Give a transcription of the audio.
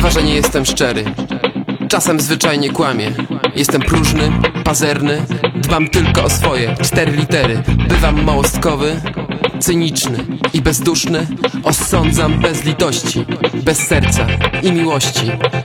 bywa, że nie jestem szczery. Czasem zwyczajnie kłamię. Jestem próżny, pazerny, dbam tylko o swoje 4 litery. Bywam małostkowy, cyniczny i bezduszny. Osądzam bez litości, bez serca i miłości.